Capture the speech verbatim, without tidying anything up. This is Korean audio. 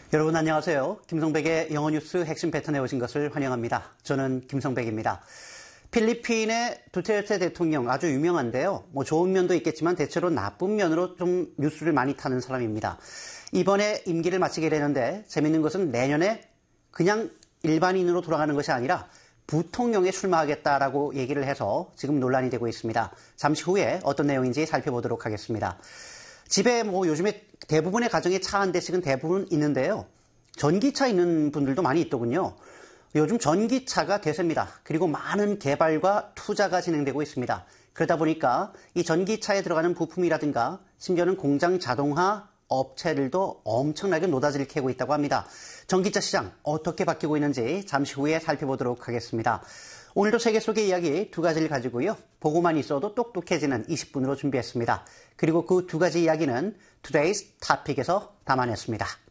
여러분 안녕하세요. 김성백의 영어 뉴스 핵심 패턴에 오신 것을 환영합니다. 저는 김성백입니다. 필리핀의 두테르테 대통령 아주 유명한데요. 뭐 좋은 면도 있겠지만 대체로 나쁜 면으로 좀 뉴스를 많이 타는 사람입니다. 이번에 임기를 마치게 되는데 재밌는 것은 내년에 그냥 일반인으로 돌아가는 것이 아니라 부통령에 출마하겠다라고 얘기를 해서 지금 논란이 되고 있습니다. 잠시 후에 어떤 내용인지 살펴보도록 하겠습니다. 집에 뭐 요즘에 대부분의 가정에 차 한 대씩은 대부분 있는데요. 전기차 있는 분들도 많이 있더군요. 요즘 전기차가 대세입니다. 그리고 많은 개발과 투자가 진행되고 있습니다. 그러다 보니까 이 전기차에 들어가는 부품이라든가 심지어는 공장 자동화 업체들도 엄청나게 노다지를 캐고 있다고 합니다. 전기차 시장 어떻게 바뀌고 있는지 잠시 후에 살펴보도록 하겠습니다. 오늘도 세계 속의 이야기 두 가지를 가지고요. 보고만 있어도 똑똑해지는 이십 분으로 준비했습니다. 그리고 그 두 가지 이야기는 Today's Topic에서 담아냈습니다.